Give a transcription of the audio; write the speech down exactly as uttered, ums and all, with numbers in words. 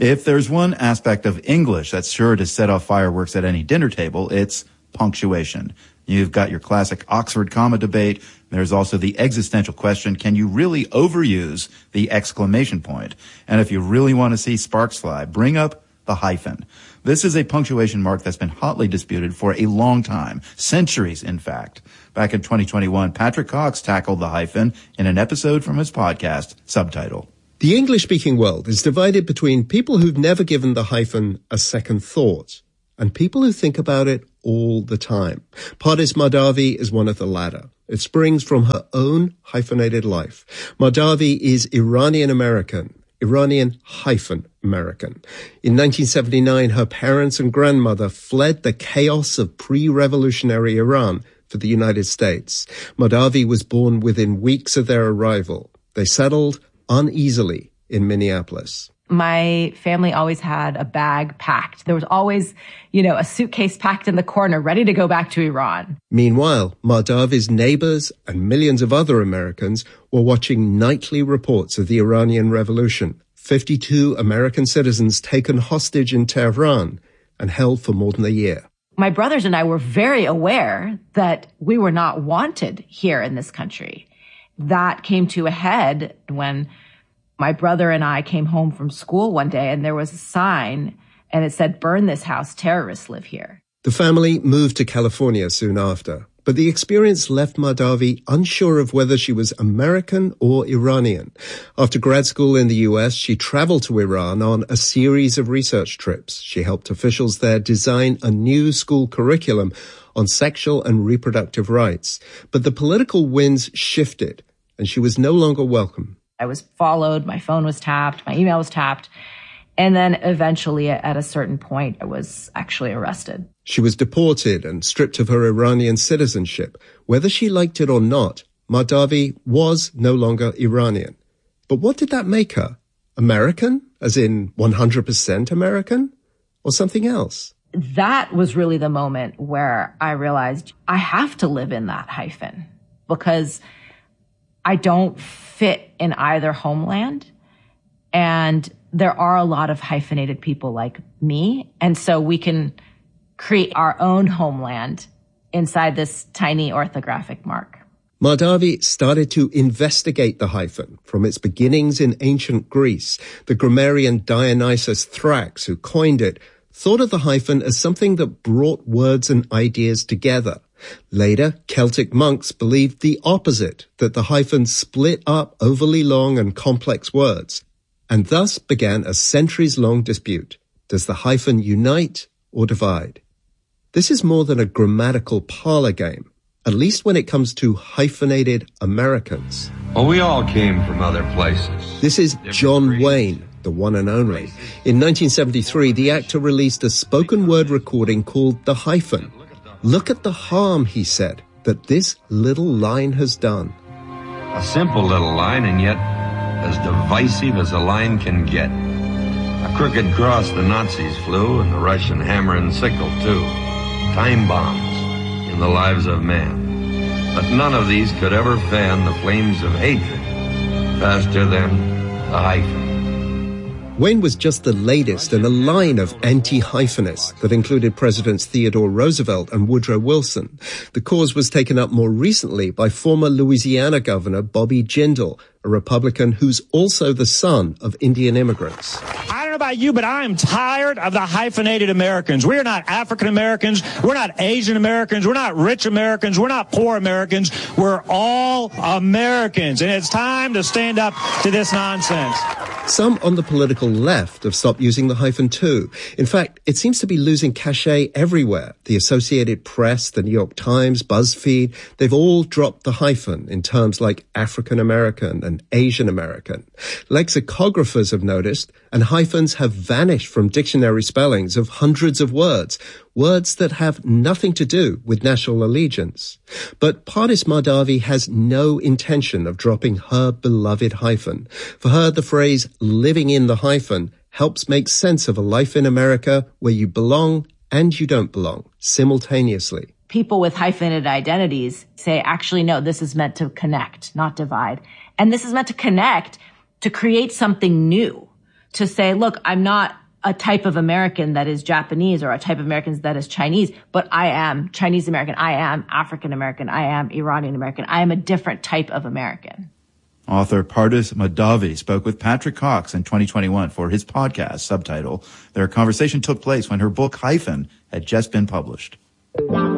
If there's one aspect of English that's sure to set off fireworks at any dinner table, it's punctuation. You've got your classic Oxford comma debate. There's also the existential question, can you really overuse the exclamation point? And if you really want to see sparks fly, bring up the hyphen. This is a punctuation mark that's been hotly disputed for a long time, centuries in fact. Back in twenty twenty-one, Patrick Cox tackled the hyphen in an episode from his podcast, Subtitle. The English-speaking world is divided between people who've never given the hyphen a second thought and people who think about it all the time. Pardis Mahdavi is one of the latter. It springs from her own hyphenated life. Mahdavi is Iranian-American, Iranian-American. In nineteen seventy-nine, her parents and grandmother fled the chaos of pre-revolutionary Iran for the United States. Mahdavi was born within weeks of their arrival. They settled uneasily in Minneapolis. My family always had a bag packed. There was always, you know, a suitcase packed in the corner ready to go back to Iran. Meanwhile, Mahdavi's neighbors and millions of other Americans were watching nightly reports of the Iranian Revolution. fifty-two American citizens taken hostage in Tehran and held for more than a year. My brothers and I were very aware that we were not wanted here in this country. That came to a head when my brother and I came home from school one day and there was a sign and it said, "Burn this house, terrorists live here." The family moved to California soon after, but the experience left Mahdavi unsure of whether she was American or Iranian. After grad school in the U S, she traveled to Iran on a series of research trips. She helped officials there design a new school curriculum on sexual and reproductive rights. But the political winds shifted and she was no longer welcome. I was followed, my phone was tapped, my email was tapped, and then eventually at a certain point I was actually arrested. She was deported and stripped of her Iranian citizenship. Whether she liked it or not, Mahdavi was no longer Iranian. But what did that make her? American? As in one hundred percent American? Or something else? That was really the moment where I realized I have to live in that hyphen because I don't fit in either homeland. And there are a lot of hyphenated people like me. And so we can create our own homeland inside this tiny orthographic mark. Mahdavi started to investigate the hyphen from its beginnings in ancient Greece. The grammarian Dionysius Thrax, who coined it, thought of the hyphen as something that brought words and ideas together. Later, Celtic monks believed the opposite, that the hyphen split up overly long and complex words, and thus began a centuries-long dispute. Does the hyphen unite or divide? This is more than a grammatical parlor game, at least when it comes to hyphenated Americans. Well, we all came from other places. This is John Wayne, the one and only. In nineteen seventy-three, the actor released a spoken word recording called The Hyphen. Look at the harm, he said, that this little line has done. A simple little line, and yet as divisive as a line can get. A crooked cross the Nazis flew, and the Russian hammer and sickle, too. Time bombs in the lives of man. But none of these could ever fan the flames of hatred faster than the hyphen. Wayne was just the latest in a line of anti-hyphenists that included Presidents Theodore Roosevelt and Woodrow Wilson. The cause was taken up more recently by former Louisiana Governor Bobby Jindal, a Republican who's also the son of Indian immigrants. I don't know about you, but I am tired of the hyphenated Americans. We are not African Americans. We're not Asian Americans. We're not rich Americans. We're not poor Americans. We're all Americans. And it's time to stand up to this nonsense. Some on the political left have stopped using the hyphen too. In fact, it seems to be losing cachet everywhere. The Associated Press, the New York Times, BuzzFeed, they've all dropped the hyphen in terms like African American and Asian American. Lexicographers have noticed, and hyphens have vanished from dictionary spellings of hundreds of words, words that have nothing to do with national allegiance. But Pardis Mahdavi has no intention of dropping her beloved hyphen. For her, the phrase living in the hyphen helps make sense of a life in America where you belong and you don't belong simultaneously. People with hyphenated identities say, actually, no, this is meant to connect, not divide. And this is meant to connect to create something new. to say, look, I'm not a type of American that is Japanese or a type of American that is Chinese, but I am Chinese American. I am African American. I am Iranian American. I am a different type of American. Author Pardis Mahdavi spoke with Patrick Cox in twenty twenty-one for his podcast, Subtitle. Their conversation took place when her book, Hyphen, had just been published.